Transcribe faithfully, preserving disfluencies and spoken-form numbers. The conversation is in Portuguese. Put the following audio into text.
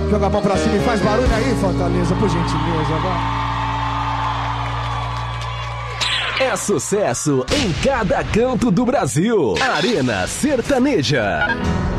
Joga a mão pra cima e faz barulho aí, Fortaleza, por gentileza, vai. É sucesso em cada canto do Brasil. Arena Sertaneja.